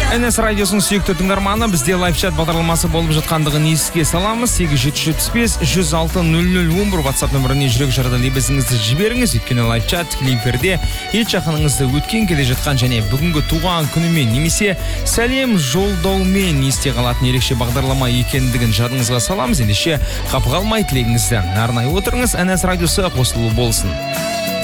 НС радиосының сүйікті тыңдарманы, бізде лайфчат бағдарламасы болып жатқандығын еске саламыз. 8775-106-00-11 WhatsApp нөміріне жүрек жарды лебізіңізді жіберіңіз. Өйткені лайфчат тікелей эфирде еш жақыныңызды өткен келе жатқан және бүгінгі туған күнімен немесе сәлем жолдаумен есте қалатын ерекше бағдарлама екендігін жадыңызға саламыз. Ендеше қапы қалмай тілегіңізді арнай отырыңыз. НС радиосы қосылу болсын.